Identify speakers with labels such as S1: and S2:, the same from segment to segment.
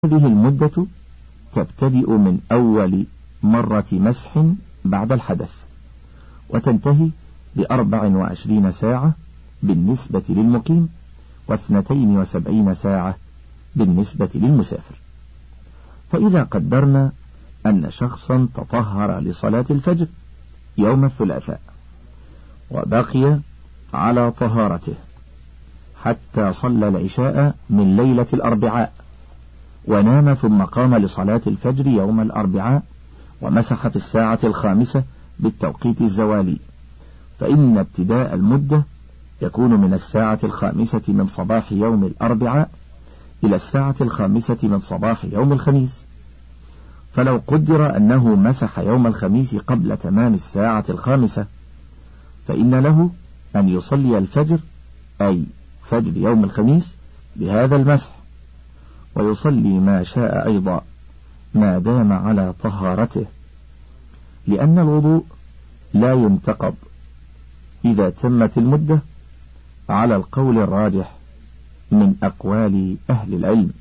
S1: هذه المدة تبتدئ من أول مرة مسح بعد الحدث، وتنتهي ب24 ساعة بالنسبة للمقيم، و72 ساعة بالنسبة للمسافر. فإذا قدرنا أن شخصا تطهر لصلاة الفجر يوم الثلاثاء وبقي على طهارته حتى صلى العشاء من ليلة الأربعاء، ونام ثم قام لصلاة الفجر يوم الأربعاء ومسح في الساعة 5 بالتوقيت الزوالي، فإن ابتداء المدة يكون من الساعة 5 من صباح يوم الأربعاء إلى الساعة 5 من صباح يوم الخميس. فلو قدر أنه مسح يوم الخميس قبل تمام الساعة 5، فإن له أن يصلي الفجر أي فجر يوم الخميس بهذا المسح، ويصلي ما شاء أيضا ما دام على طهارته، لأن الوضوء لا ينتقض إذا تمت المدة على القول الراجح من أقوال أهل العلم،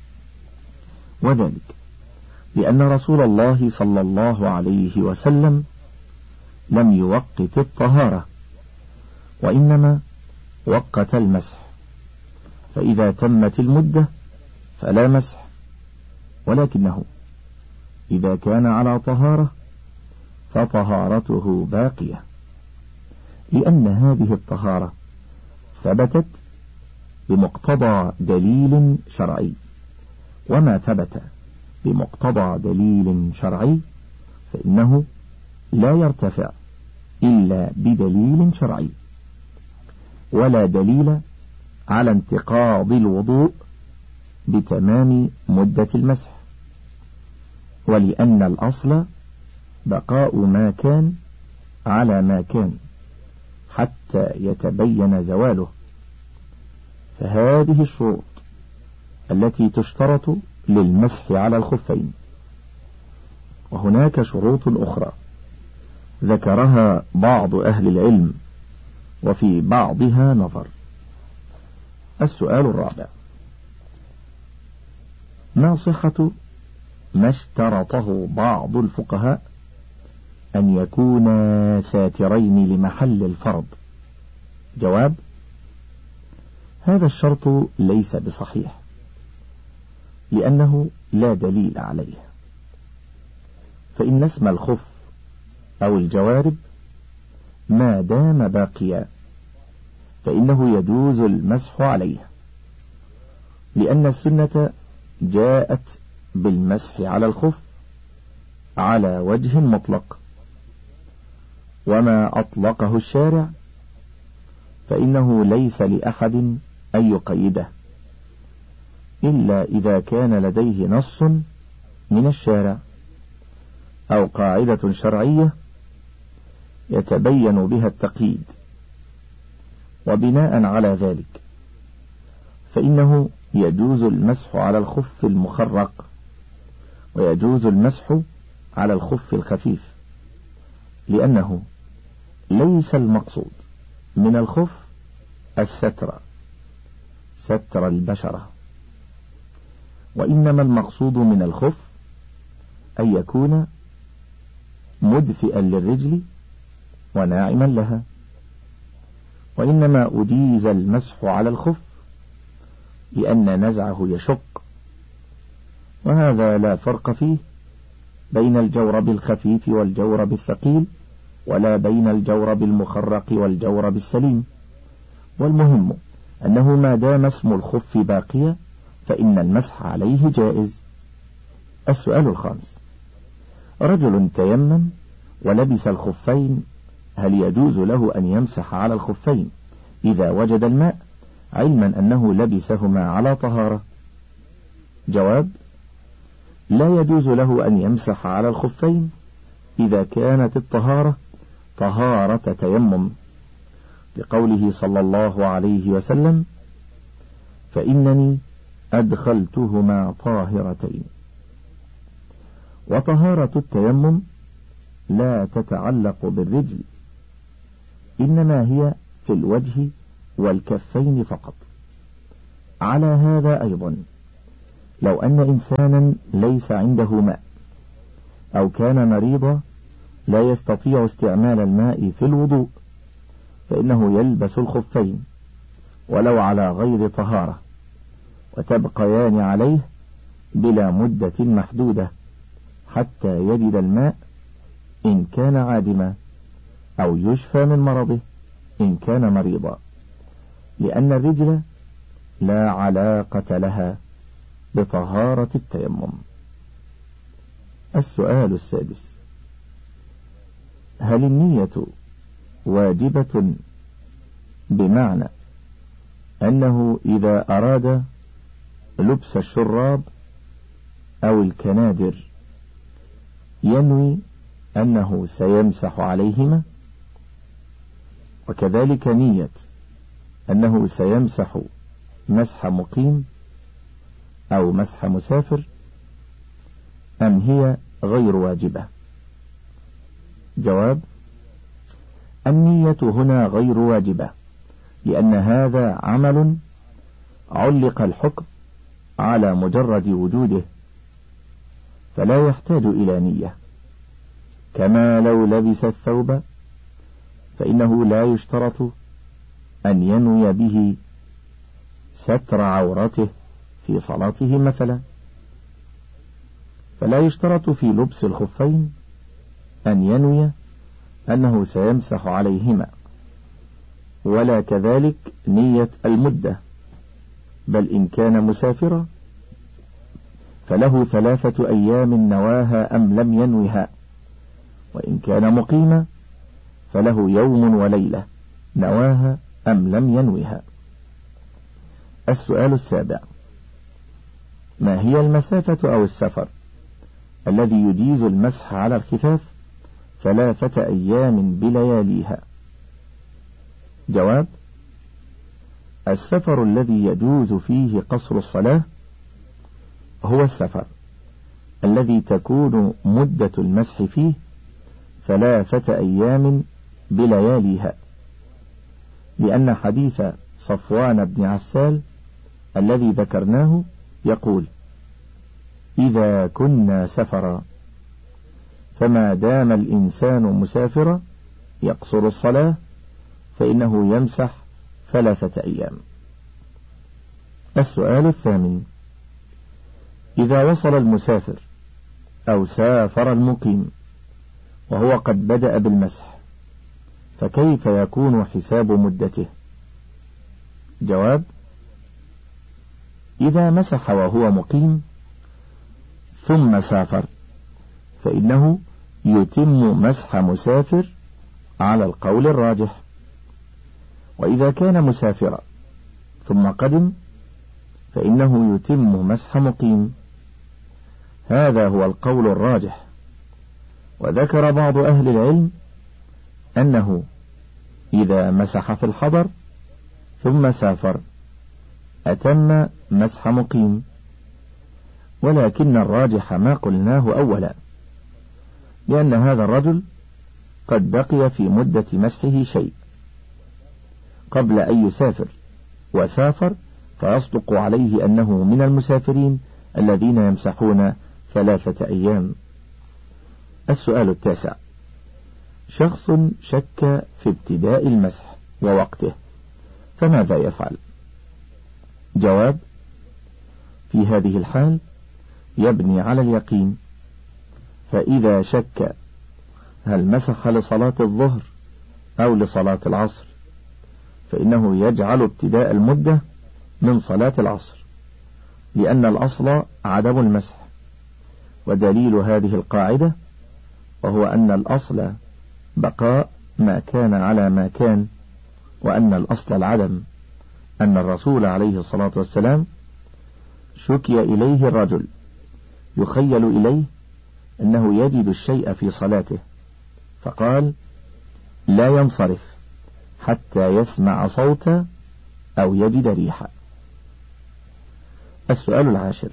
S1: وذلك لأن رسول الله صلى الله عليه وسلم لم يوقت الطهارة، وإنما وقت المسح، فإذا تمت المدة فلا مسح، ولكنه إذا كان على طهارة فطهارته باقية، لأن هذه الطهارة ثبتت بمقتضى دليل شرعي، وما ثبت بمقتضى دليل شرعي فإنه لا يرتفع إلا بدليل شرعي، ولا دليل على انتقاض الوضوء بتمام مدة المسح، ولأن الأصل بقاء ما كان على ما كان حتى يتبين زواله. فهذه الشروط التي تشترط للمسح على الخفين، وهناك شروط أخرى ذكرها بعض أهل العلم وفي بعضها نظر. السؤال الرابع: ما صحة ما اشترطه بعض الفقهاء أن يكونا ساترين لمحل الفرض؟ جواب: هذا الشرط ليس بصحيح، لأنه لا دليل عليه، فإن اسم الخف أو الجوارب ما دام باقيا فإنه يجوز المسح عليه، لأن السنة جاءت بالمسح على الخف على وجه مطلق، وما أطلقه الشارع فإنه ليس لأحد أن يقيده إلا إذا كان لديه نص من الشارع أو قاعدة شرعية يتبين بها التقييد، وبناء على ذلك فإنه يجوز المسح على الخف المخرق، ويجوز المسح على الخف الخفيف، لأنه ليس المقصود من الخف ستر البشرة، وإنما المقصود من الخف أن يكون مدفئا للرجل وناعما لها، وإنما أجيز المسح على الخف لأن نزعه يشق، وهذا لا فرق فيه بين الجورب الخفيف والجورب الثقيل، ولا بين الجورب المخرق والجورب السليم، والمهم أنه ما دام اسم الخف باقيا فإن المسح عليه جائز. السؤال الخامس: رجل تيمم ولبس الخفين، هل يجوز له أن يمسح على الخفين إذا وجد الماء، علما أنه لبسهما على طهارة؟ جواب: لا يجوز له أن يمسح على الخفين إذا كانت الطهارة طهارة تيمم، لقوله صلى الله عليه وسلم: فإنني أدخلتهما طاهرتين. وطهارة التيمم لا تتعلق بالرجل، إنما هي في الوجه والكفين فقط. على هذا أيضا لو أن إنسانا ليس عنده ماء أو كان مريضا لا يستطيع استعمال الماء في الوضوء، فإنه يلبس الخفين ولو على غير طهارة، وتبقيان عليه بلا مدة محدودة حتى يجد الماء إن كان عادما، أو يشفى من مرضه إن كان مريضا، لأن الرجل لا علاقة لها بطهارة التيمم. السؤال السادس: هل النية واجبة، بمعنى أنه إذا أراد لبس الشراب أو الكنادر ينوي أنه سيمسح عليهما، وكذلك نية أنه سيمسح مسح مقيم أو مسح مسافر، أم هي غير واجبة؟ جواب: النية هنا غير واجبة، لأن هذا عمل علق الحكم على مجرد وجوده، فلا يحتاج إلى نية، كما لو لبس الثوب فإنه لا يشترط أن ينوي به ستر عورته في صلاته مثلا، فلا يشترط في لبس الخفين أن ينوي أنه سيمسح عليهما، ولا كذلك نية المدة، بل إن كان مسافرا فله 3 أيام نواها أم لم ينوها، وإن كان مقيما فله يوم وليلة نواها أم لم ينوها. السؤال السابع: ما هي المسافة أو السفر الذي يجيز المسح على الخفاف 3 أيام بلياليها؟ جواب: السفر الذي يجوز فيه قصر الصلاة هو السفر الذي تكون مدة المسح فيه 3 أيام بلياليها، لأن حديث صفوان بن عسال الذي ذكرناه يقول: إذا كنا سفرا فما دام الإنسان مسافرا يقصر الصلاة فإنه يمسح 3 أيام. السؤال الثامن: إذا وصل المسافر أو سافر المقيم وهو قد بدأ بالمسح فكيف يكون حساب مدته؟ جواب: إذا مسح وهو مقيم ثم سافر فإنه يتم مسح مسافر على القول الراجح، وإذا كان مسافرا ثم قدم فإنه يتم مسح مقيم، هذا هو القول الراجح. وذكر بعض أهل العلم أنه إذا مسح في الحضر ثم سافر أتم مسح مقيم، ولكن الراجح ما قلناه أولا، لأن هذا الرجل قد بقي في مدة مسحه شيء قبل أن يسافر، وسافر فيصدق عليه أنه من المسافرين الذين يمسحون 3 أيام. السؤال التاسع: شخص شك في ابتداء المسح ووقته فماذا يفعل؟ جواب: في هذه الحال يبني على اليقين، فإذا شك هل مسح لصلاة الظهر أو لصلاة العصر فإنه يجعل ابتداء المدة من صلاة العصر، لأن الأصل عدم المسح، ودليل هذه القاعدة وهو أن الأصل بقاء ما كان على ما كان، وأن الأصل العدم، أن الرسول عليه الصلاة والسلام شكي إليه الرجل يخيل إليه أنه يجد الشيء في صلاته، فقال: لا ينصرف حتى يسمع صوتا أو يجد ريحا. السؤال العاشر: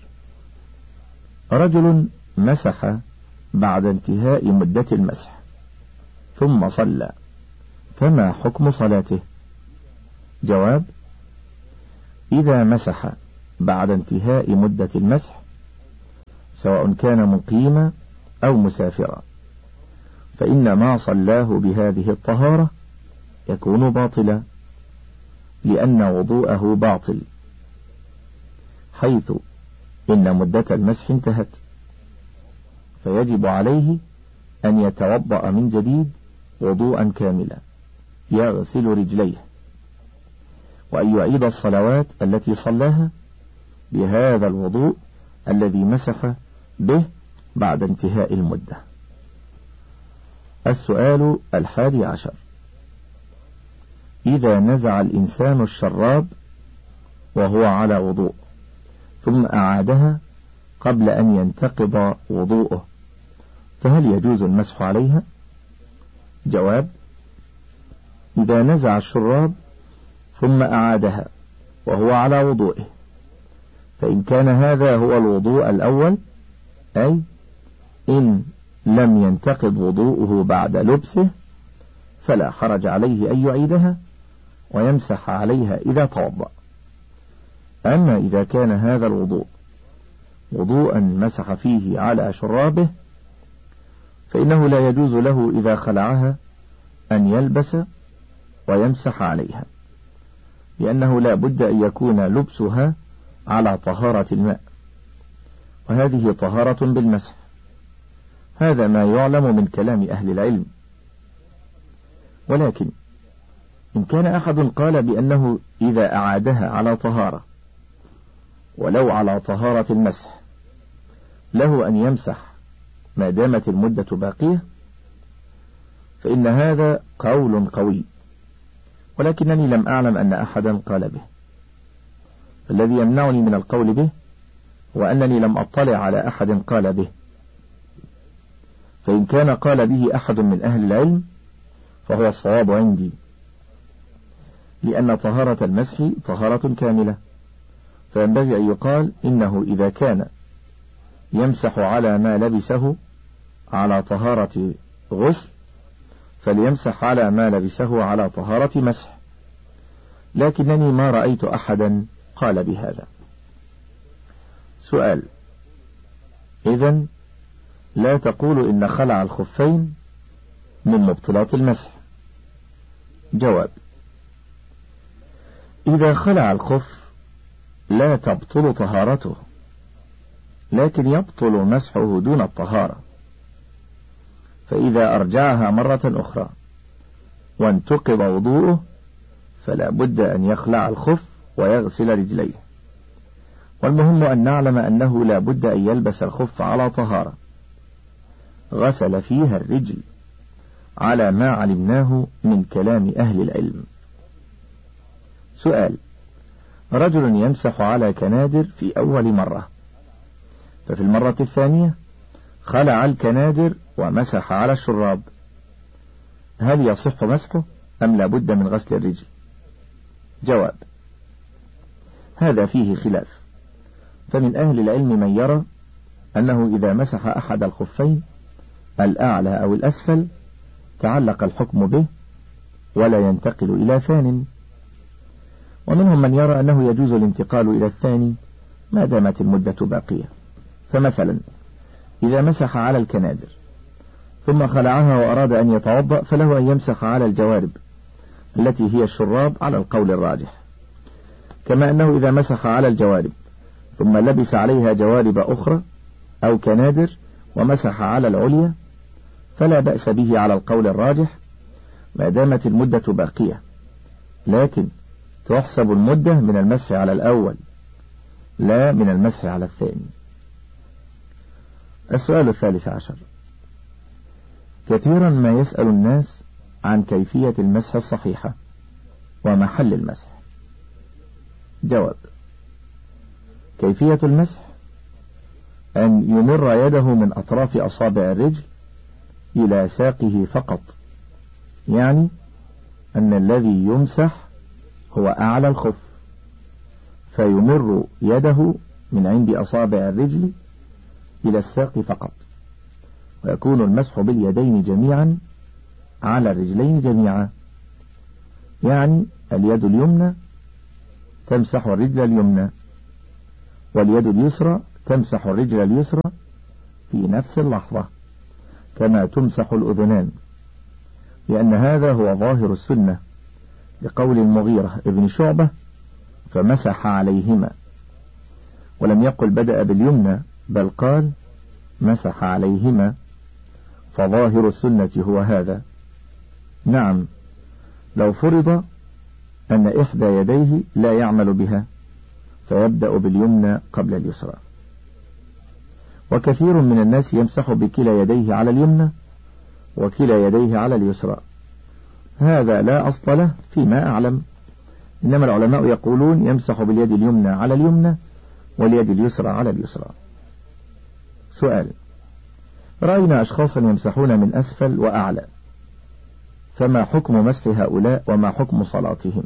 S1: رجل مسح بعد انتهاء مدة المسح ثم صلى، فما حكم صلاته؟ جواب: إذا مسح بعد انتهاء مدة المسح، سواء كان مقيما أو مسافرا، فإن ما صلاه بهذه الطهارة يكون باطلا، لأن وضوءه باطل، حيث إن مدة المسح انتهت، فيجب عليه أن يتوضأ من جديد وضوءا كاملا يغسل رجليه، وأن يعيد الصلوات التي صلاها بهذا الوضوء الذي مسح به بعد انتهاء المدة. السؤال 11: إذا نزع الإنسان الشراب وهو على وضوء ثم أعادها قبل أن ينتقض وضوءه، فهل يجوز المسح عليها؟ جواب: إذا نزع الشراب ثم أعادها وهو على وضوئه، فإن كان هذا هو الوضوء الأول، أي إن لم ينتقض وضوءه بعد لبسه، فلا حرج عليه أن يعيدها ويمسح عليها إذا توضأ. أما إذا كان هذا الوضوء وضوءا مسح فيه على شرابه، فإنه لا يجوز له إذا خلعها أن يلبس ويمسح عليها، لأنه لا بد أن يكون لبسها على طهارة الماء، وهذه طهارة بالمسح. هذا ما يعلم من كلام أهل العلم. ولكن إن كان أحد قال بأنه إذا أعادها على طهارة ولو على طهارة المسح له أن يمسح ما دامت المدة باقية، فإن هذا قول قوي، ولكنني لم أعلم أن أحدا قال به. الذي يمنعني من القول به هو أنني لم أطلع على أحد قال به، فإن كان قال به أحد من أهل العلم فهو الصواب عندي، لأن طهارة المسح طهارة كاملة، فينبغي أن يقال إنه إذا كان يمسح على ما لبسه على طهارة غسل فليمسح على ما لبسه على طهارة مسح، لكنني ما رأيت أحدا قال بهذا. سؤال: إذن لا تقول إن خلع الخفين من مبطلات المسح؟ جواب: إذا خلع الخف لا تبطل طهارته، لكن يبطل مسحه دون الطهارة، فإذا أرجعها مرة أخرى وانتقض وضوءه فلا بد أن يخلع الخف ويغسل رجليه. والمهم أن نعلم أنه لا بد أن يلبس الخف على طهارة غسل فيها الرجل، على ما علمناه من كلام أهل العلم. سؤال: رجل يمسح على كنادر في أول مرة، ففي المرة الثانية خلع الكنادر ومسح على الشراب، هل يصح مسحه أم لا بد من غسل الرجل؟ جواب: هذا فيه خلاف، فمن أهل العلم من يرى أنه إذا مسح أحد الخفين الأعلى أو الأسفل تعلق الحكم به ولا ينتقل إلى ثانٍ، ومنهم من يرى أنه يجوز الانتقال إلى الثاني ما دامت المدة باقية. فمثلا إذا مسح على الكنادر ثم خلعها وأراد أن يتوضأ فله أن يمسح على الجوارب التي هي الشراب على القول الراجح، كما أنه إذا مسح على الجوارب ثم لبس عليها جوارب أخرى أو كنادر ومسح على العليا فلا بأس به على القول الراجح ما دامت المدة باقية، لكن تحسب المدة من المسح على الأول لا من المسح على الثاني. السؤال 13: كثيرا ما يسأل الناس عن كيفية المسح الصحيحة ومحل المسح. جواب: كيفية المسح أن يمر يده من أطراف أصابع الرجل إلى ساقه فقط، يعني أن الذي يمسح هو أعلى الخف، فيمر يده من عند أصابع الرجل إلى الساق فقط، ويكون المسح باليدين جميعا على الرجلين جميعا، يعني اليد اليمنى تمسح الرجل اليمنى واليد اليسرى تمسح الرجل اليسرى في نفس اللحظة كما تمسح الأذنان، لأن هذا هو ظاهر السنة، لقول المغيرة ابن شعبة فمسح عليهما، ولم يقل بدأ باليمنى بل قال مسح عليهما، فظاهر السنة هو هذا. نعم، لو فرض أن إحدى يديه لا يعمل بها فيبدأ باليمنى قبل اليسرى. وكثير من الناس يمسح بكلا يديه على اليمنى وكلا يديه على اليسرى، هذا لا أصل له فيما أعلم، إنما العلماء يقولون يمسح باليد اليمنى على اليمنى واليد اليسرى على اليسرى. سؤال: رأينا أشخاصا يمسحون من أسفل وأعلى، فما حكم مسح هؤلاء وما حكم صلاتهم؟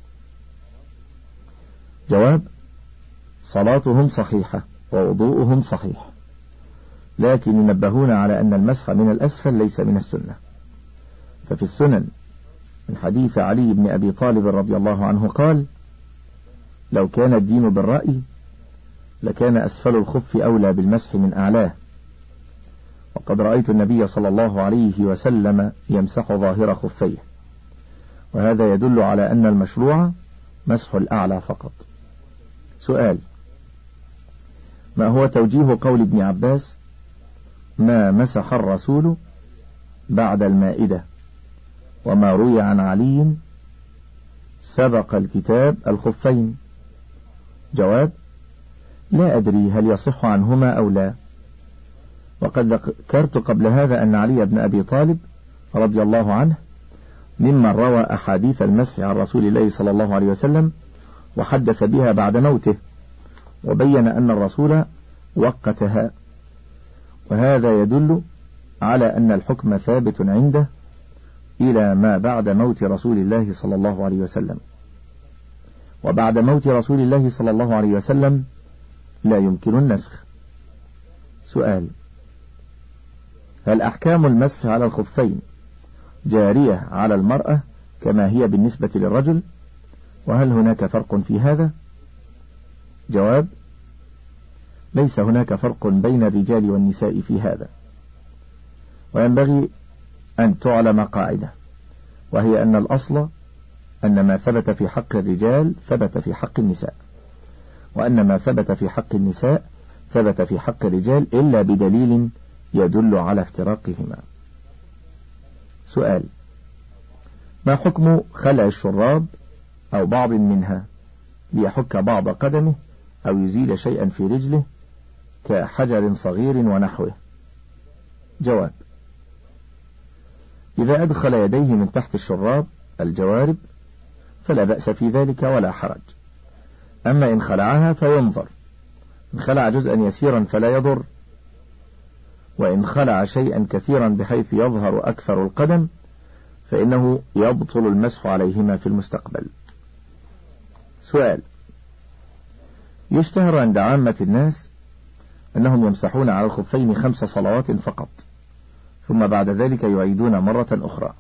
S1: جواب: صلاتهم صحيحة ووضوءهم صحيح، لكن ينبهون على أن المسح من الأسفل ليس من السنة. ففي السنن من حديث علي بن أبي طالب رضي الله عنه قال: لو كان الدين بالرأي لكان أسفل الخف أولى بالمسح من أعلاه، وقد رأيت النبي صلى الله عليه وسلم يمسح ظاهر خفيه، وهذا يدل على أن المشروع مسح الأعلى فقط. سؤال: ما هو توجيه قول ابن عباس ما مسح الرسول بعد المائدة، وما روي عن علي سبق الكتاب الخفين؟ جواب: لا أدري هل يصح عنهما أو لا، وقد ذكرت قبل هذا أن علي بن أبي طالب رضي الله عنه ممن روى أحاديث المسح عن رسول الله صلى الله عليه وسلم وحدث بها بعد موته، وبين أن الرسول وقتها، وهذا يدل على أن الحكم ثابت عنده إلى ما بعد موت رسول الله صلى الله عليه وسلم، وبعد موت رسول الله صلى الله عليه وسلم لا يمكن النسخ. سؤال: هل أحكام المسح على الخفين جارية على المرأة كما هي بالنسبة للرجل، وهل هناك فرق في هذا؟ جواب: ليس هناك فرق بين الرجال والنساء في هذا، وينبغي أن تعلم قاعدة، وهي أن الأصل أن ما ثبت في حق الرجال ثبت في حق النساء، وأن ما ثبت في حق النساء ثبت في حق الرجال إلا بدليل يدل على افتراقهما. سؤال: ما حكم خلع الشراب أو بعض منها ليحك بعض قدمه أو يزيل شيئا في رجله كحجر صغير ونحوه؟ جواب: إذا أدخل يديه من تحت الشراب الجوارب فلا بأس في ذلك ولا حرج، أما إن خلعها فينظر، إن خلع جزءا يسيرا فلا يضر، وإن خلع شيئا كثيرا بحيث يظهر أكثر القدم فإنه يبطل المسح عليهما في المستقبل. سؤال: يشتهر عند عامة الناس أنهم يمسحون على الخفين 5 صلوات فقط، ثم بعد ذلك يعيدون مرة أخرى.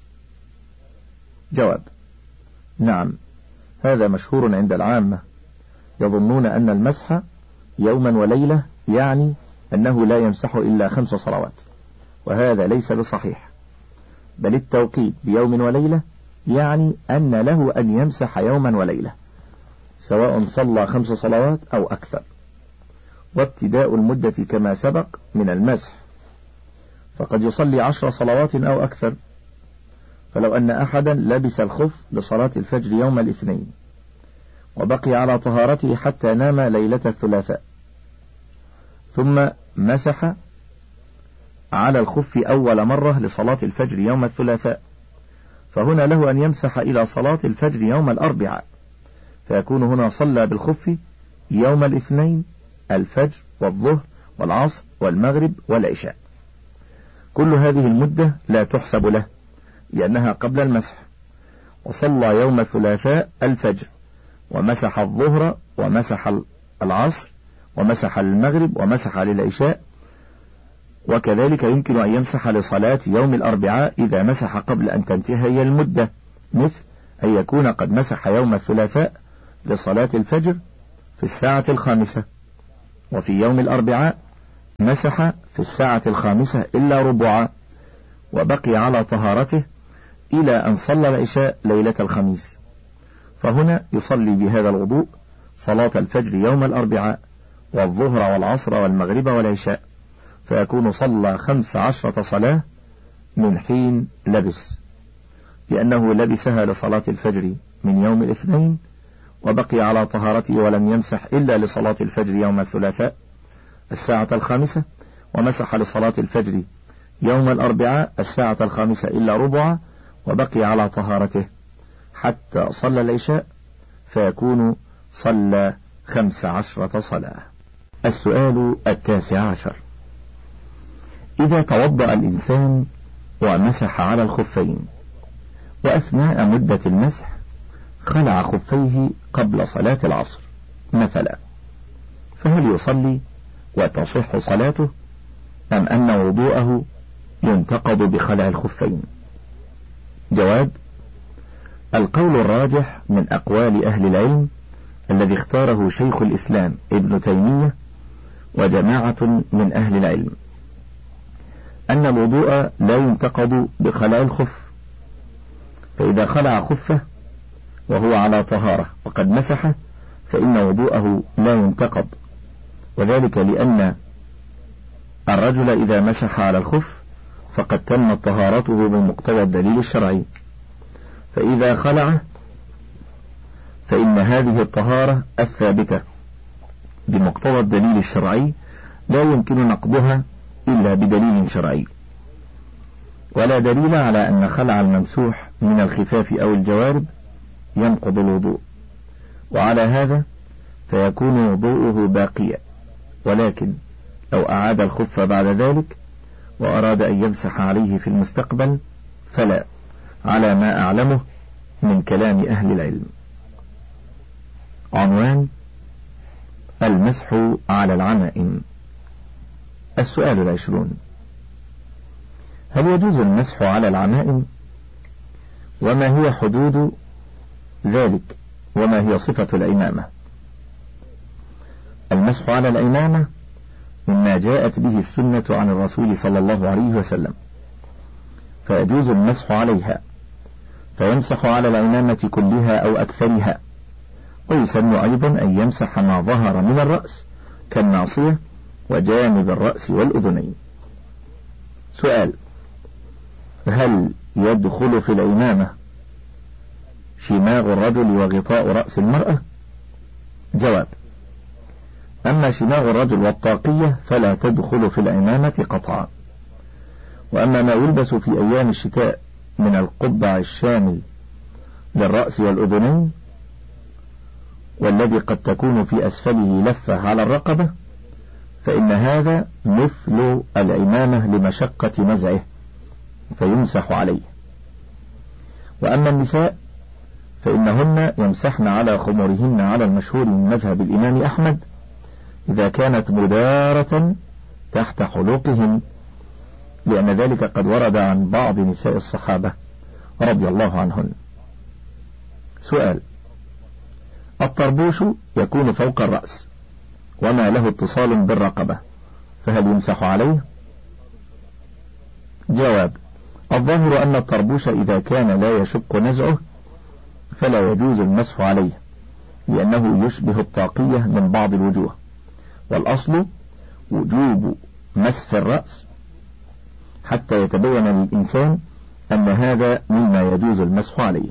S1: جواب: نعم، هذا مشهور عند العامة، يظنون أن المسح يوما وليلة يعني أنه لا يمسح إلا 5 صلوات، وهذا ليس بصحيح، بل التوقيت بيوم وليلة يعني أن له أن يمسح يوما وليلة سواء صلى 5 صلوات أو أكثر، وابتداء المدة كما سبق من المسح، فقد يصلي 10 صلوات أو أكثر. فلو أن أحدا لبس الخف لصلاة الفجر يوم الاثنين وبقي على طهارته حتى نام ليلة الثلاثاء، ثم مسح على الخف أول مرة لصلاة الفجر يوم الثلاثاء، فهنا له أن يمسح إلى صلاة الفجر يوم الأربعاء، فيكون هنا صلى بالخف يوم الاثنين الفجر والظهر والعصر والمغرب والعشاء، كل هذه المدة لا تحسب له لأنها قبل المسح، وصلى يوم الثلاثاء الفجر ومسح الظهر ومسح العصر ومسح المغرب ومسح للعشاء، وكذلك يمكن أن يمسح لصلاة يوم الأربعاء إذا مسح قبل أن تنتهي المدة، مثل أن يكون قد مسح يوم الثلاثاء لصلاة الفجر في 5:00 وفي يوم الأربعاء مسح في الساعة 5 إلا ربعا، وبقي على طهارته إلى أن صلى العشاء ليلة الخميس، فهنا يصلي بهذا الوضوء صلاة الفجر يوم الأربعاء والظهر والعصر والمغرب والعشاء، فيكون صلى 15 صلاة من حين لبس، لأنه لبسها لصلاة الفجر من يوم الاثنين، وبقي على طهارته ولم يمسح إلا لصلاة الفجر يوم الثلاثاء الساعة 5، ومسح لصلاة الفجر يوم الأربعاء الساعة 5 إلا ربع، وبقي على طهارته حتى صلى العشاء، فيكون صلى 15 صلاة. السؤال 19: إذا توضأ الإنسان ومسح على الخفين، وأثناء مدة المسح خلع خفيه قبل صلاة العصر مثلا، فهل يصلي وتصح صلاته، أم أن وضوءه ينتقض بخلع الخفين؟ جواب: القول الراجح من أقوال أهل العلم الذي اختاره شيخ الإسلام ابن تيمية وجماعة من أهل العلم أن الوضوء لا ينتقض بخلع الخف، فإذا خلع خفه وهو على طهارة وقد مسحه فإن وضوءه لا ينتقض، وذلك لأن الرجل إذا مسح على الخف فقد تمت طهارته بمقتضى الدليل الشرعي، فإذا خلعه فإن هذه الطهارة الثابتة بمقتضى الدليل الشرعي لا يمكن نقضها إلا بدليل شرعي، ولا دليل على أن خلع الممسوح من الخفاف أو الجوارب ينقض الوضوء، وعلى هذا فيكون وضوءه باقيا، ولكن لو أعاد الخف بعد ذلك وأراد أن يمسح عليه في المستقبل فلا، على ما أعلمه من كلام أهل العلم. عنوان: المسح على العمائم. السؤال 20: هل يجوز المسح على العمائم؟ وما هي حدود ذلك؟ وما هي صفة العمامة؟ المسح على العمامة مما جاءت به السنة عن الرسول صلى الله عليه وسلم، فيجوز المسح عليها، فيمسح على العمامة كلها أو أكثرها، ويسن أيضا أن يمسح ما ظهر من الرأس كالناصية وجانب الرأس والأذنين. سؤال: هل يدخل في العمامة شماغ الرجل وغطاء رأس المرأة؟ جواب: أما شماغ الرجل والطاقية فلا تدخل في العمامة قطعا، وأما ما يلبس في أيام الشتاء من القبع الشامل للرأس والأذنين والذي قد تكون في أسفله لفة على الرقبة فإن هذا مثل العمامة لمشقة نزعه فيمسح عليه. وأما النساء فإنهن يمسحن على خمورهن على المشهور من مذهب الإمام أحمد إذا كانت مدارة تحت حلوقهن، لأن ذلك قد ورد عن بعض نساء الصحابة رضي الله عنهن. سؤال: الطربوش يكون فوق الرأس وما له اتصال بالرقبة، فهل يمسح عليه؟ جواب: الظاهر أن الطربوش إذا كان لا يشق نزعه فلا يجوز المسح عليه، لأنه يشبه الطاقية من بعض الوجوه، والأصل وجوب مسح الرأس حتى يتبين للإنسان أن هذا مما يجوز المسح عليه.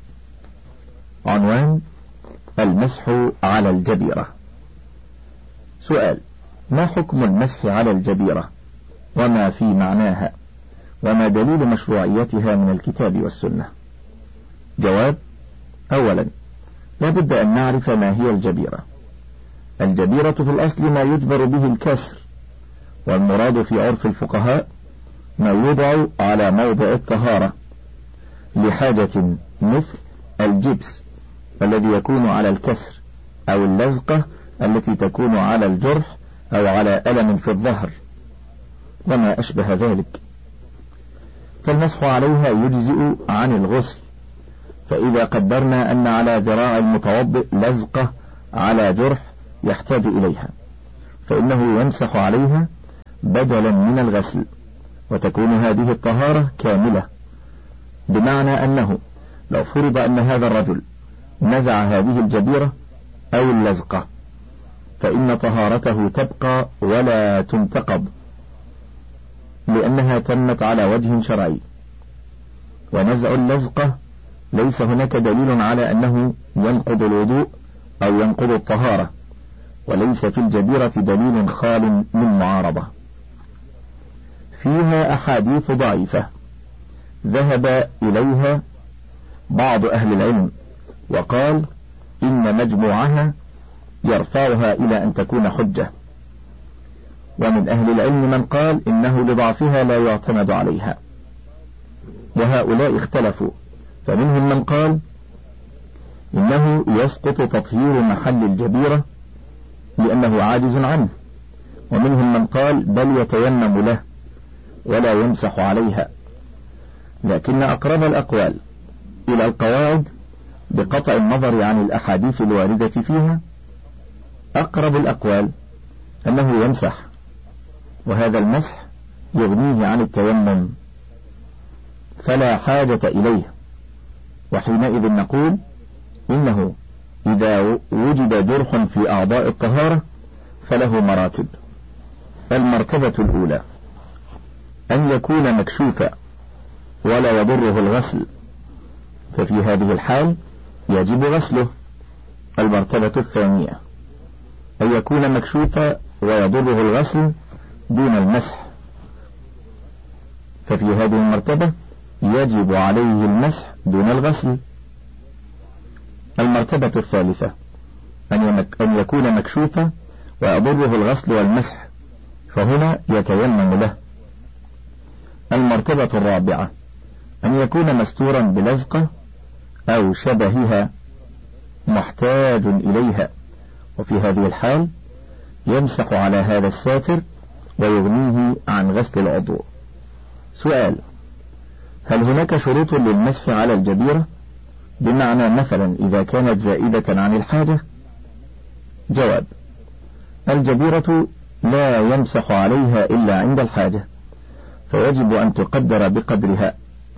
S1: عنوان: المسح على الجبيرة. سؤال: ما حكم المسح على الجبيرة، وما في معناها، وما دليل مشروعيتها من الكتاب والسنة؟ جواب: أولا لا بد أن نعرف ما هي الجبيرة. الجبيرة في الأصل ما يجبر به الكسر، والمراد في عرف الفقهاء ما يوضع على موضع الطهارة لحاجة، مثل الجبس الذي يكون على الكسر، أو اللزقة التي تكون على الجرح أو على ألم في الظهر وما أشبه ذلك، فالمسح عليها يجزئ عن الغسل. فإذا قدرنا أن على ذراع المتوضئ لزقة على جرح يحتاج إليها، فإنه يمسح عليها بدلا من الغسل، وتكون هذه الطهارة كاملة، بمعنى أنه لو فرض أن هذا الرجل نزع هذه الجبيرة أو اللزقة فإن طهارته تبقى ولا تنتقض، لأنها تمت على وجه شرعي. ونزع اللزقة ليس هناك دليل على أنه ينقض الوضوء أو ينقض الطهارة، وليس في الجبيرة دليل خال من معارضة. فيها أحاديث ضعيفة ذهب إليها بعض أهل العلم وقال إن مجموعها يرفعها إلى أن تكون حجة، ومن أهل العلم من قال إنه لضعفها لا يعتمد عليها، وهؤلاء اختلفوا، فمنهم من قال إنه يسقط تطهير محل الجبيرة لأنه عاجز عنه، ومنهم من قال بل يتيمم له ولا يمسح عليها. لكن أقرب الأقوال إلى القواعد بقطع النظر عن الأحاديث الواردة فيها، أقرب الأقوال أنه يمسح، وهذا المسح يغنيه عن التيمم فلا حاجة إليه. وحينئذ نقول إنه إذا وجد جرح في أعضاء الطهارة فله مراتب. المرتبة الأولى أن يكون مكشوفا ولا يضره الغسل، ففي هذه الحال يجب غسله. المرتبة الثانية أن يكون مكشوفا ويضره الغسل دون المسح، ففي هذه المرتبة يجب عليه المسح دون الغسل. المرتبة الثالثة أن يكون مكشوفا ويضره الغسل والمسح، فهنا يتيمم له. المرتبة الرابعة أن يكون مستورا بلزقة أو شبهها محتاج إليها، وفي هذه الحال يمسح على هذا الساتر ويغنيه عن غسل العضو. سؤال: هل هناك شروط للمسح على الجبيرة؟ بمعنى مثلا إذا كانت زائدة عن الحاجة؟ جواب: الجبيرة لا يمسح عليها إلا عند الحاجة، فيجب أن تقدر بقدرها،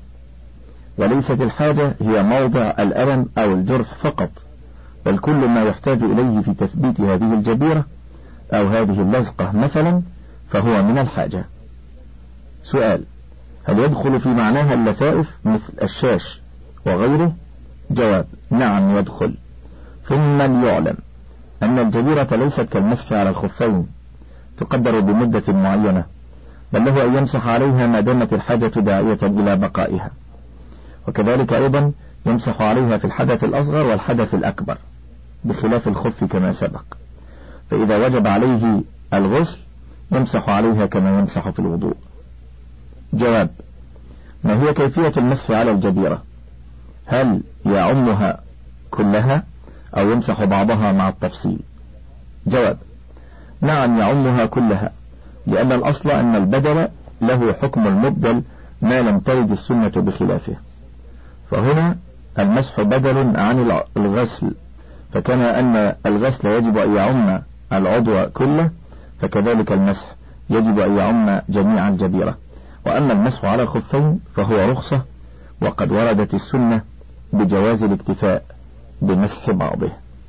S1: وليست الحاجة هي موضع الألم أو الجرح فقط، بل كل ما يحتاج إليه في تثبيت هذه الجبيرة أو هذه اللزقة مثلا فهو من الحاجة. سؤال: هل يدخل في معناها اللفائف مثل الشاش وغيره؟ جواب: نعم يدخل. ثم يعلم أن الجبيرة ليست كالمسح على الخفين تقدر بمدة معينة، بل له أن يمسح عليها ما دامت الحاجة داعية إلى بقائها، وكذلك أيضا يمسح عليها في الحدث الأصغر والحدث الأكبر بخلاف الخف كما سبق، فإذا وجب عليه الغسل يمسح عليها كما يمسح في الوضوء. جواب: ما هي كيفية المسح على الجبيرة؟ هل يعمها كلها أو يمسح بعضها مع التفصيل؟ جواب: نعم يعمها كلها، لأن الأصل أن البدل له حكم المبدل ما لم ترد السنة بخلافه، فهنا المسح بدل عن الغسل، فكما أن الغسل يجب أن يعم العضو كله فكذلك المسح يجب أن يعم جميع الجبيرة. وأما المسح على الخفين فهو رخصة، وقد وردت السنة بجواز الاكتفاء بمسح بعضه.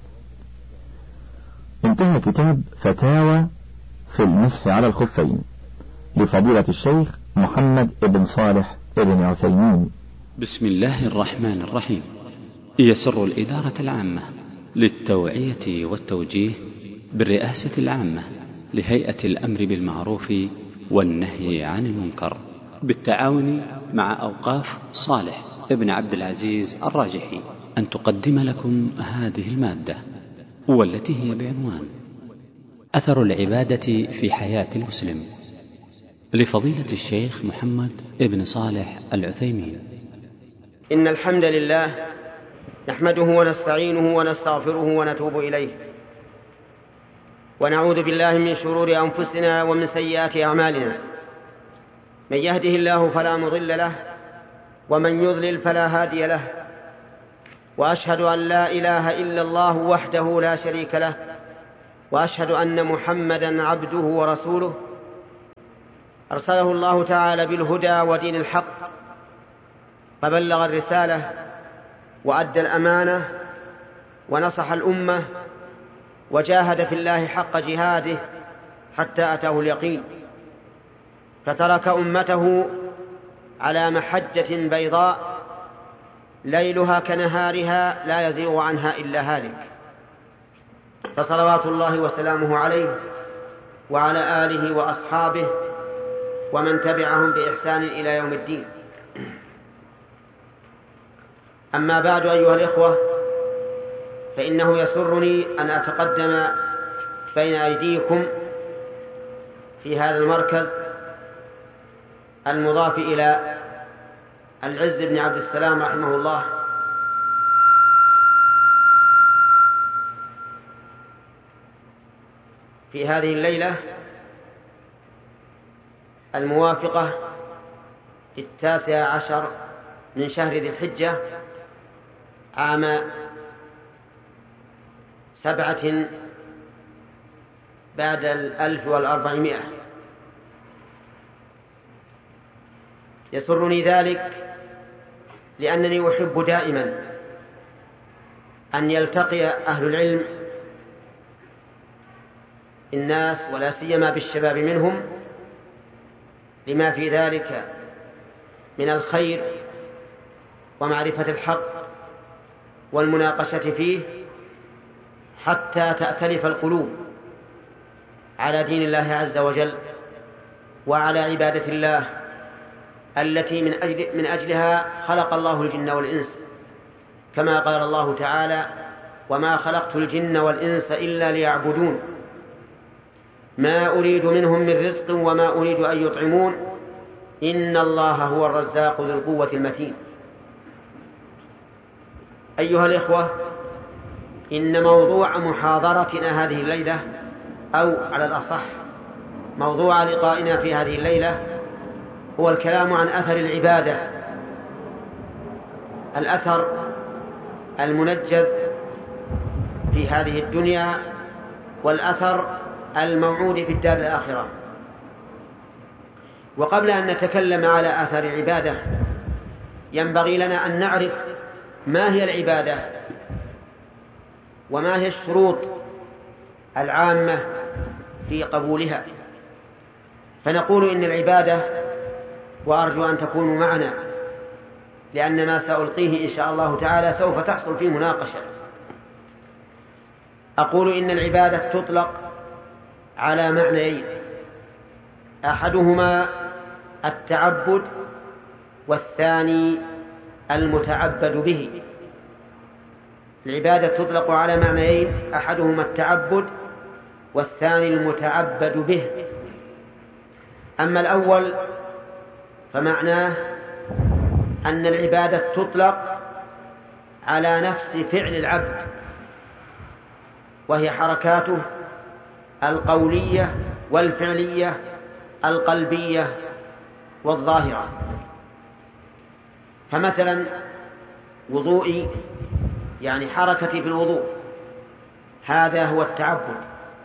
S1: انتهى كتاب فتاوى في المسح على الخفين لفضيلة الشيخ محمد بن صالح بن عثيمين.
S2: بسم الله الرحمن الرحيم. يسر الإدارة العامة للتوعية والتوجيه بالرئاسة العامة لهيئة الأمر بالمعروف والنهي عن المنكر بالتعاون مع أوقاف صالح ابن عبد العزيز الراجحي أن تقدم لكم هذه المادة، والتي هي بعنوان أثر العبادة في حياة المسلم، لفضيلة الشيخ محمد ابن صالح العثيمين.
S3: إن الحمد لله نحمده ونستعينه ونستغفره ونتوب إليه، ونعوذ بالله من شرور أنفسنا ومن سيئات أعمالنا. من يهده الله فلا مضل له، ومن يضلل فلا هادي له، وأشهد أن لا إله إلا الله وحده لا شريك له، وأشهد أن محمدا عبده ورسوله أرسله الله تعالى بالهدى ودين الحق، فبلغ الرسالة وأدى الأمانة ونصح الأمة وجاهد في الله حق جهاده حتى أتاه اليقين، فترك أمته على محجة بيضاء ليلها كنهارها لا يزيغ عنها إلا هالك، فصلوات الله وسلامه عليه وعلى آله وأصحابه ومن تبعهم بإحسان إلى يوم الدين. أما بعد أيها الإخوة، فإنه يسرني أن أتقدم بين أيديكم في هذا المركز المضاف إلى العز بن عبد السلام رحمه الله، في هذه الليلة الموافقة 19 من شهر ذي الحجة عام 7 بعد 1400. يسرني ذلك لأنني أحب دائما أن يلتقي أهل العلم الناس ولا سيما بالشباب منهم، لما في ذلك من الخير ومعرفة الحق والمناقشة فيه، حتى تأتلف القلوب على دين الله عز وجل وعلى عبادة الله التي من أجلها خلق الله الجن والإنس، كما قال الله تعالى: وما خلقت الجن والإنس إلا ليعبدون ما أريد منهم من رزق وما أريد أن يطعمون إن الله هو الرزاق ذو القوة المتين. أيها الإخوة، إن موضوع محاضرتنا هذه الليلة، أو على الأصح موضوع لقائنا في هذه الليلة، هو الكلام عن أثر العبادة، الأثر المنجز في هذه الدنيا والأثر الموعود في الدار الآخرة. وقبل أن نتكلم على أثر العبادة ينبغي لنا أن نعرف ما هي العبادة وما هي الشروط العامة في قبولها. فنقول إن العبادة، وأرجو أن تكونوا معنا لأن ما سألقيه إن شاء الله تعالى سوف تحصل فيه مناقشة، أقول إن العبادة تطلق على معنيين: أحدهما التعبد، والثاني المتعبد به. العبادة تطلق على معنيين: أحدهما التعبد والثاني المتعبد به. أما الأول فمعناه أن العبادة تطلق على نفس فعل العبد، وهي حركاته القولية والفعلية القلبية والظاهرة. فمثلا وضوئي، يعني حركتي في الوضوء، هذا هو التعبد.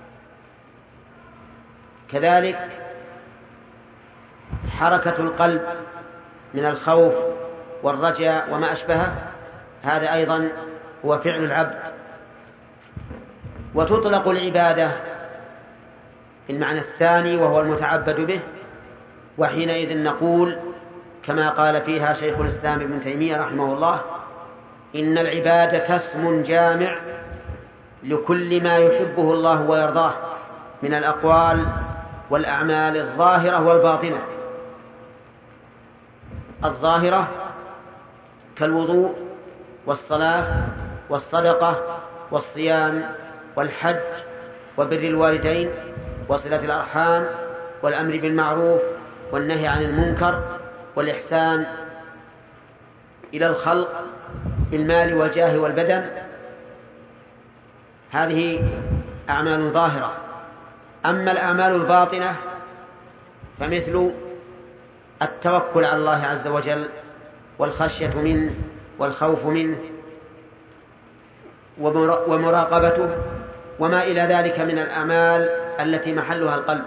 S3: كذلك حركة القلب من الخوف والرجاء وما أشبهه، هذا أيضا هو فعل العبد. وتطلق العبادة في المعنى الثاني وهو المتعبد به، وحينئذ نقول كما قال فيها شيخ الإسلام ابن تيمية رحمه الله: إن العبادة اسم جامع لكل ما يحبه الله ويرضاه من الأقوال والأعمال الظاهرة والباطنة. الظاهرة كالوضوء والصلاة والصدقة والصيام والحج وبر الوالدين وصلة الأرحام والأمر بالمعروف والنهي عن المنكر والإحسان إلى الخلق بالمال والجاه والبدن. هذه أعمال ظاهرة. أما الأعمال الباطنة فمثل التوكل على الله عز وجل والخشية منه والخوف منه ومراقبته وما إلى ذلك من الأعمال التي محلها القلب.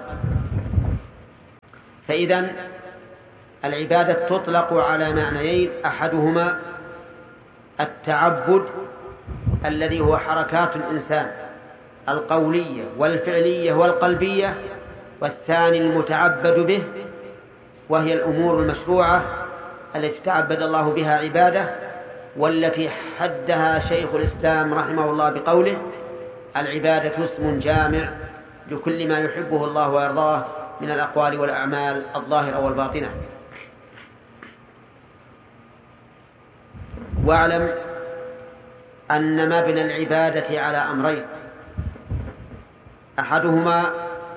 S3: فإذن العبادة تطلق على معنيين: أحدهما التعبد الذي هو حركات الإنسان القولية والفعلية والقلبية، والثاني المتعبد به، وهي الأمور المشروعة التي تعبد الله بها عباده، والتي حدها شيخ الإسلام رحمه الله بقوله: العبادة اسم جامع لكل ما يحبه الله ويرضاه من الأقوال والأعمال الظاهرة والباطنة. واعلم أن مبنى العبادة على أمرين: أحدهما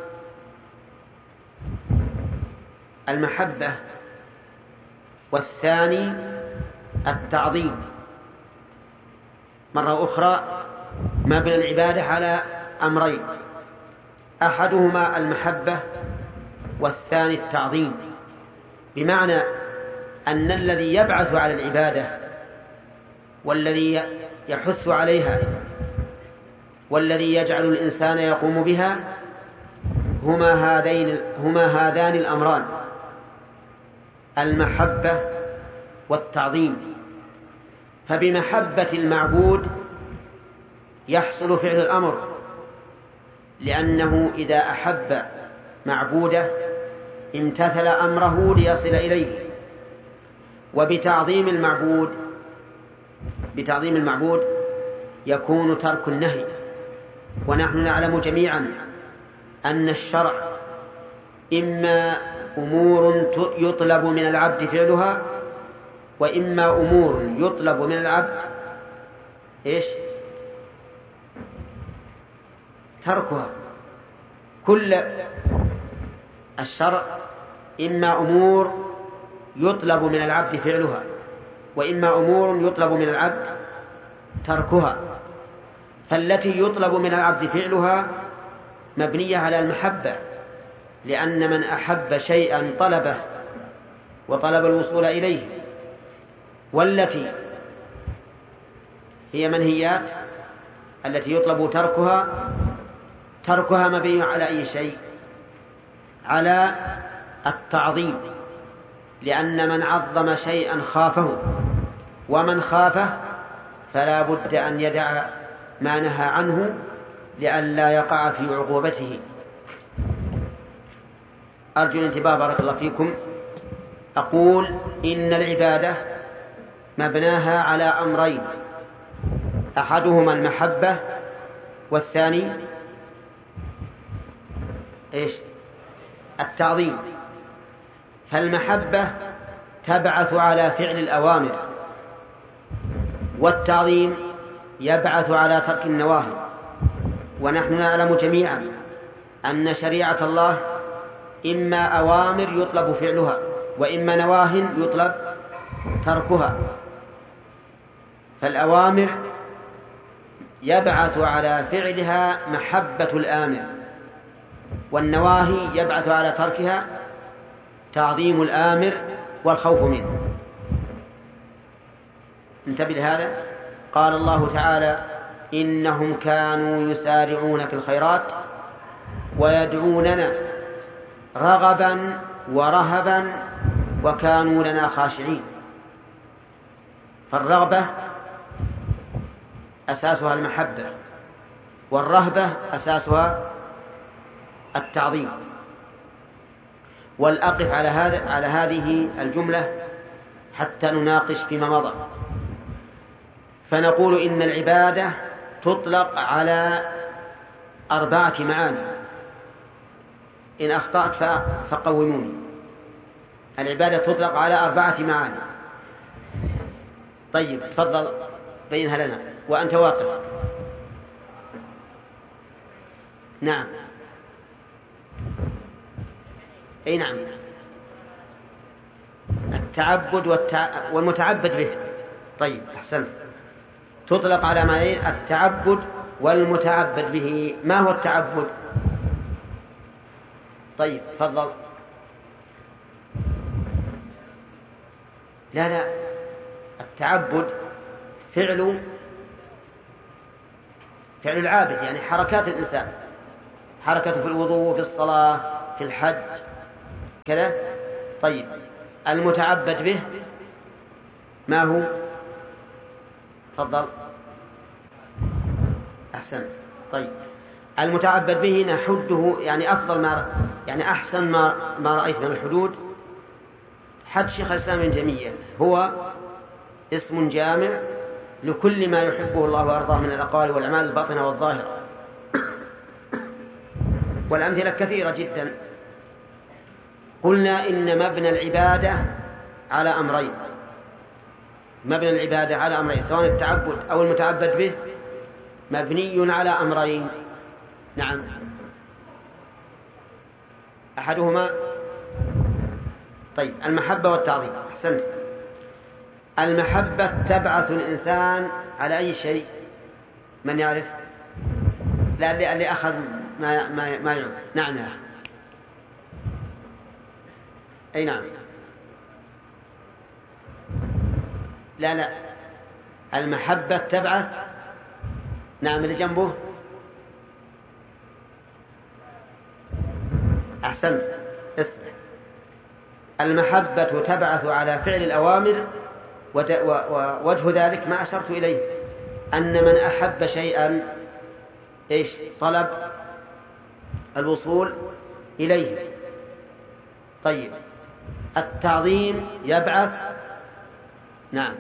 S3: المحبة، والثاني التعظيم. مرة أخرى، مبنى العبادة على أمرين: أحدهما المحبة والثاني التعظيم، بمعنى أن الذي يبعث على العبادة والذي يحث عليها والذي يجعل الإنسان يقوم بها هما هذان الأمران: المحبة والتعظيم. فبمحبة المعبود يحصل فعل الأمر، لأنه إذا أحب معبوده امتثل أمره ليصل إليه. وبتعظيم المعبود يكون ترك النهي. ونحن نعلم جميعا أن الشرع إما أمور يطلب من العبد فعلها، وإما أمور يطلب من العبد تركها. كل الشرع إما أمور يطلب من العبد فعلها، وإما أمور يطلب من العبد تركها. فالتي يطلب من العبد فعلها مبنية على المحبة، لأن من أحب شيئا طلبه وطلب الوصول إليه. والتي هي منهيات التي يطلب تركها مبني على أي شيء؟ على التعظيم، لأن من عظم شيئا خافه، ومن خافه فلا بد أن يدع ما نهى عنه لئلا يقع في عقوبته. أرجو الانتباه بارك الله فيكم. أقول إن العبادة مبناها على أمرين: أحدهما المحبة، والثاني التعظيم. فالمحبة تبعث على فعل الأوامر، والتعظيم يبعث على ترك النواهي. ونحن نعلم جميعا أن شريعة الله إما أوامر يطلب فعلها، وإما نواه يطلب تركها. فالأوامر يبعث على فعلها محبة الآمر، والنواهي يبعث على تركها تعظيم الآمر والخوف منه. انتبه لهذا. قال الله تعالى: إنهم كانوا يسارعون في الخيرات ويدعوننا رغبا ورهبا وكانوا لنا خاشعين. فالرغبة أساسها المحبة، والرهبة أساسها التعظيم. والأقف على هذه الجملة حتى نناقش فيما مضى. فنقول إن العبادة تطلق على 4 معاني. إن أخطأت فقوموني. العبادة تطلق على 4 معاني. طيب تفضل بينها لنا وأنت واقف. نعم. أي نعم. التعبد والمتعبد به. طيب أحسنت. تطلق على معنيين: التعبد والمتعبد به. ما هو التعبد؟ طيب تفضل. لا التعبد فعل فعل العابد يعني حركات الإنسان، حركته في الوضوء، في الصلاة، في الحج كذا. طيب المتعبد به ما هو؟ تفضل. أحسنت. طيب المتعبد به نحده يعني أفضل ما يعني أحسن ما رأيت من الحدود حد شيخ الإسلام ابن تيمية، هو اسم جامع لكل ما يحبه الله وأرضاه من الأقوال والأعمال الباطنة والظاهرة. والأمثلة كثيرة جدا. قلنا إن مبنى العبادة على أمرين، مبنى العبادة على أمرين سواء التعبد أو المتعبد به مبني على أمرين. نعم، أحدهما طيب المحبة والتعظيم. أحسنت. المحبة تبعث الإنسان على أي شيء؟ من يعرف؟ لا اللي أخذ ما يعرف. نعم يا أي نعم. لا المحبة تبعث. نعم اللي جنبه. أحسنت. اسمع، المحبة تبعث على فعل الأوامر، ووجه ذلك ما أشرت إليه، أن من أحب شيئا إيش؟ طلب الوصول إليه. طيب التعظيم يبعث نعم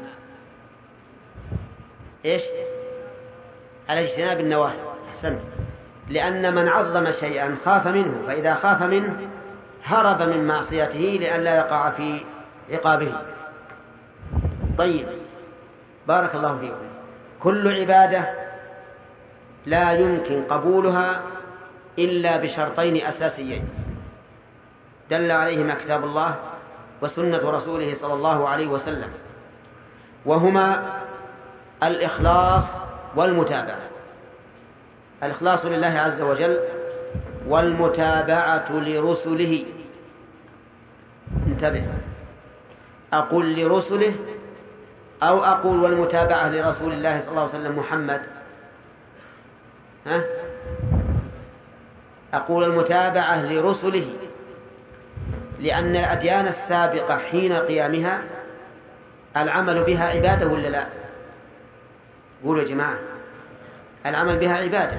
S3: إيش؟ على اجتناب النواهي. أحسنت. لأن من عظم شيئا خاف منه، فإذا خاف منه هرب من معصيته لئلا يقع في عقابه. طيب بارك الله فيكم. كل عبادة لا يمكن قبولها إلا بشرطين أساسيين دل عليهما كتاب الله وسنة رسوله صلى الله عليه وسلم، وهما الإخلاص والمتابعة. الإخلاص لله عز وجل والمتابعة لرسله. انتبه، أقول لرسله أو أقول والمتابعة لرسول الله صلى الله عليه وسلم محمد؟ أقول المتابعة لرسله، لأن الأديان السابقة حين قيامها العمل بها عبادة ولا لا؟ قولوا يا جماعة، العمل بها عبادة.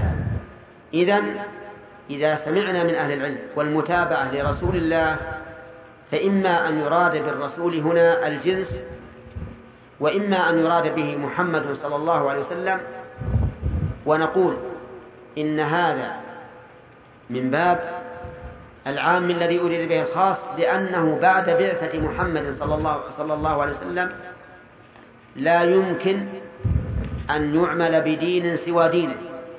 S3: إذا سمعنا من أهل العلم والمتابعة لرسول الله فإما أن يراد بالرسول هنا الجنس، وإما أن يراد به محمد صلى الله عليه وسلم، ونقول إن هذا من باب العام الذي أريد به الخاص، لأنه بعد بعثة محمد صلى الله عليه وسلم لا يمكن أن يعمل بدين سوى دينه،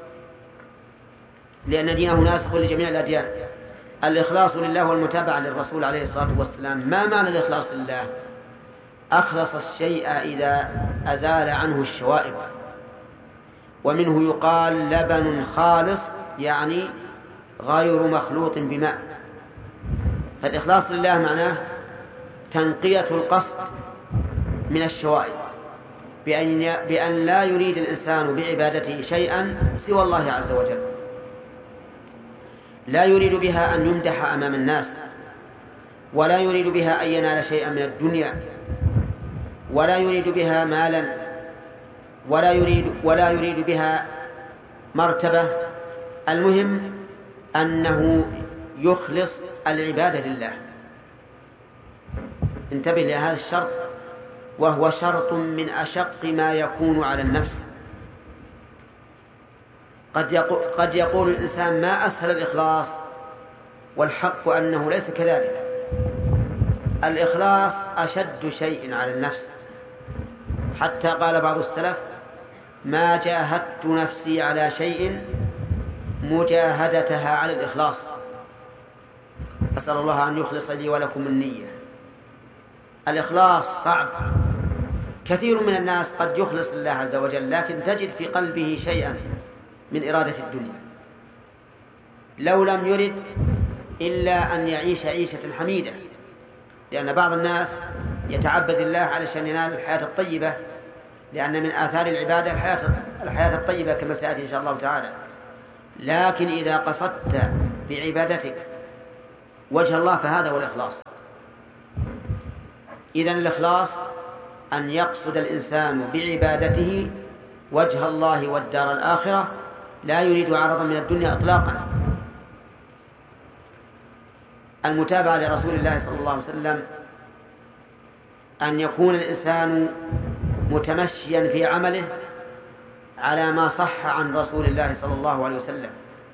S3: لأن دينه ناسخ لجميع الأديان. الإخلاص لله والمتابعة للرسول عليه الصلاة والسلام. ما معنى الإخلاص لله؟ أخلص الشيء إذا أزال عنه الشوائب، ومنه يقال لبن خالص يعني غير مخلوط بماء. فالإخلاص لله معناه تنقية القصد من الشوائب، بأن لا يريد الإنسان بعبادته شيئا سوى الله عز وجل، لا يريد بها أن يمدح أمام الناس، ولا يريد بها أن ينال شيئا من الدنيا، ولا يريد بها مالا، ولا يريد بها مرتبة. المهم أنه يخلص العبادة لله. انتبه لهذا الشرط، وهو شرط من أشق ما يكون على النفس. قد يقول الإنسان ما أسهل الإخلاص، والحق أنه ليس كذلك. الإخلاص أشد شيء على النفس، حتى قال بعض السلف ما جاهدت نفسي على شيء مجاهدتها على الإخلاص. أسأل الله أن يخلص لي ولكم النية. الإخلاص صعب. كثير من الناس قد يخلص لله عز وجل، لكن تجد في قلبه شيئا من إرادة الدنيا، لو لم يرد إلا أن يعيش عيشة حميدة، لأن بعض الناس يتعبد الله علشان ينال الحياة الطيبة، لأن من آثار العبادة الحياة الطيبة كما سيأتي إن شاء الله تعالى. لكن إذا قصدت بعبادتك وجه الله فهذا هو الإخلاص. إذن الإخلاص أن يقصد الإنسان بعبادته وجه الله والدار الآخرة، لا يريد عرضا من الدنيا إطلاقا. المتابعة لرسول الله صلى الله عليه وسلم أن يكون الإنسان متمشيا في عمله على ما صح عن رسول الله صلى الله عليه وسلم،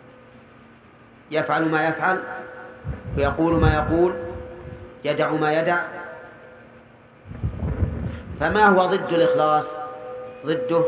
S3: يفعل ما يفعل ويقول ما يقول، يدع ما يدع. فما هو ضد الإخلاص؟ ضده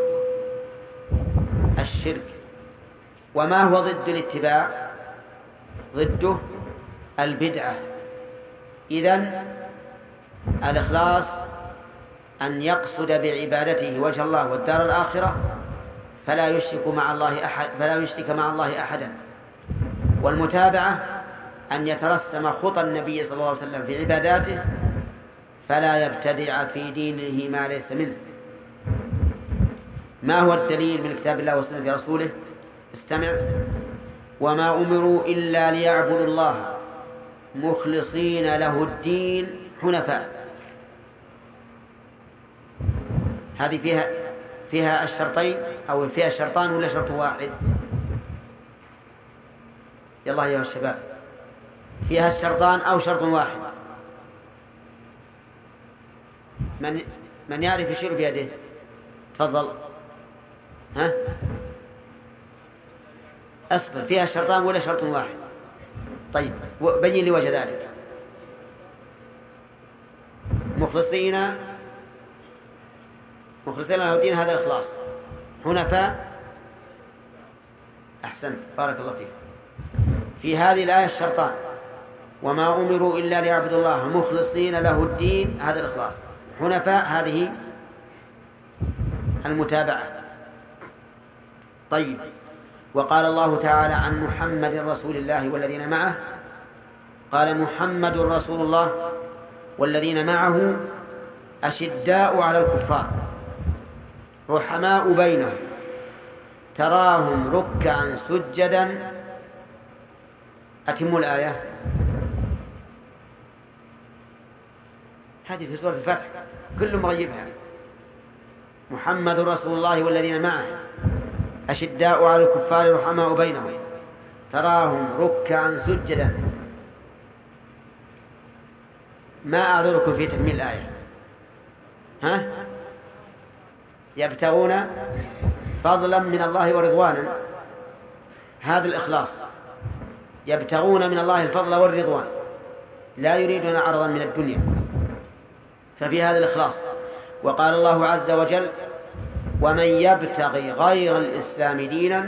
S3: الشرك. وما هو ضد الاتباع؟ ضده البدعة. إذن الإخلاص أن يقصد بعبادته وجه الله والدار الآخرة، فلا يشرك مع الله أحدا. والمتابعة أن يترسم خطى النبي صلى الله عليه وسلم في عباداته، فلا يبتدع في دينه ما ليس منه. ما هو الدليل من كتاب الله وسنة رسوله؟ استمع: وما أمروا إلا ليعبدوا الله مخلصين له الدين حنفاء. هذه فيها الشرطين، أو فيها الشرطان ولا شرط واحد؟ يلا يا الشباب، فيها الشرطان أو شرط واحد؟ من يعرف يشير بيده؟ تفضل. ها؟ أصبر، فيها الشرطان ولا شرط واحد؟ طيب بين لي وجه ذلك. مخلصين له الدين، هذا إخلاص. حنفاء، أحسنت، بارك الله فيك. في هذه الآية الشرطان: وما أمروا إلا ليعبدوا الله مخلصين له الدين، هذا الإخلاص. حنفاء، هذه المتابعة. طيب، وقال الله تعالى عن محمد رسول الله والذين معه، قال: محمد رسول الله والذين معه أشداء على الكفار رحماء بينهم تراهم ركعا سجدا. أتموا الآية. هذه في سورة الفتح، كل مغيبها. محمد رسول الله والذين معه أشداء على الكفار رحماء بينهم تراهم ركعا سجدا. ما أعذركم في تكميل الآية؟ ها؟ يبتغون فضلا من الله ورضوانا، هذا الإخلاص. يبتغون من الله الفضل والرضوان، لا يريدون عرضا من الدنيا، ففي هذا الإخلاص. وقال الله عز وجل: ومن يبتغي غير الإسلام دينا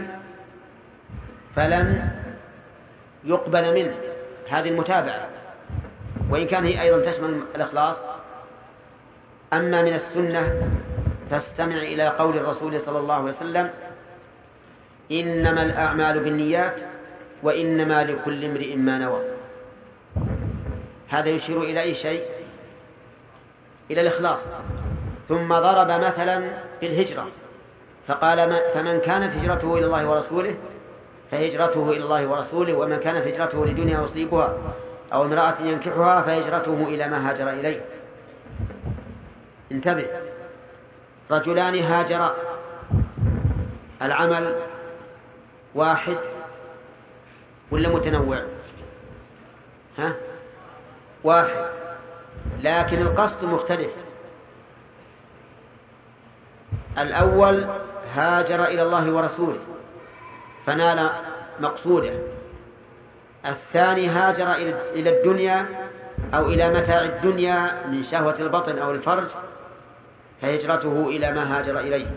S3: فلن يقبل منه. هذه المتابعة، وإن كان هي أيضا تشمل الإخلاص. أما من السنة فاستمع إلى قول الرسول صلى الله عليه وسلم: إنما الأعمال بالنيات وإنما لكل امرئ ما نوى. هذا يشير إلى أي شيء؟ إلى الإخلاص. ثم ضرب مثلا بالهجرة فقال: فمن كانت هجرته إلى الله ورسوله فهجرته إلى الله ورسوله، ومن كانت هجرته لدنيا يصيبها أو امرأة ينكحها فهجرته إلى ما هاجر إليه. انتبه، رجلان هاجرا، العمل واحد ولا متنوع؟ ها؟ واحد، لكن القصد مختلف. الأول هاجر إلى الله ورسوله فنال مقصوده، الثاني هاجر إلى الدنيا أو إلى متاع الدنيا من شهوة البطن أو الفرج فهجرته إلى ما هاجر إليه.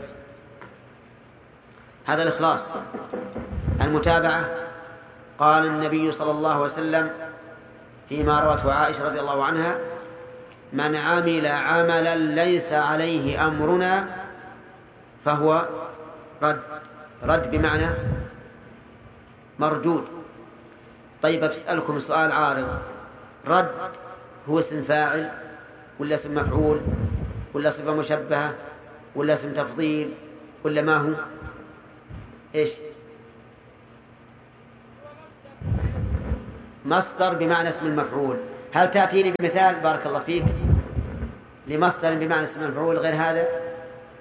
S3: هذا الإخلاص. المتابعة، قال النبي صلى الله عليه وسلم فيما روته عائشة رضي الله عنها: من عمل عملا ليس عليه أمرنا فهو رد. رد بمعنى مردود. طيب أسألكم سؤال عارض: رد هو اسم فاعل ولا اسم مفعول ولا صفة مشبهة ولا اسم تفضيل ولا ما هو؟ إيش؟ مصدر بمعنى اسم المفعول. هل تأتيني بمثال بارك الله فيك لمصدر بمعنى اسم المفعول غير هذا؟